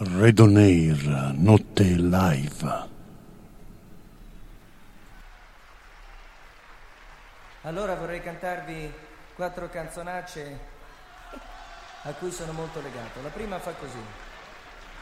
Red on Air, notte live. Allora vorrei cantarvi 4 canzonacce a cui sono molto legato. La prima fa così.